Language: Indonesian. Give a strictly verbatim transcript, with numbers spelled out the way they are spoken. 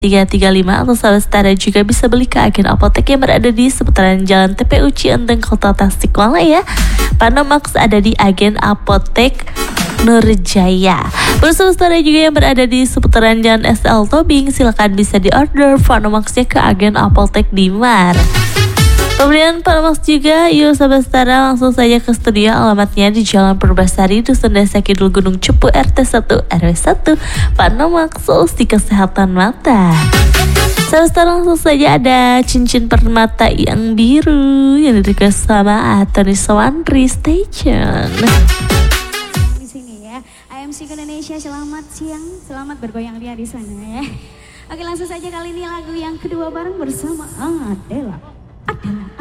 tiga tiga lima atau sahabat setara juga bisa beli ke agen apotek yang berada di seputaran Jalan T P U Cienteng Kota Tasikmalaya. Panamax ada di agen apotek Nurjaya. Bersama setara juga yang berada di seputaran Jalan S L Tobing, silakan bisa diorder Panamaxnya ke agen apotek Dimar. Pembelian Panamax juga, yuk sahabat setara langsung saja ke studio. Alamatnya di Jalan Purbasari, Dusun Desa Kidul, Gunung Cepu, R T satu R W satu. Panamax, solusi kesehatan mata. Sahabat setara langsung saja ada cincin permata yang biru yang di-request sama Tony Sawandri. Stay tune. Di sini ya, I M C Indonesia, selamat siang, selamat bergoyang dia di sana ya. Oke, langsung saja kali ini lagu yang kedua bareng bersama Adela. Adela.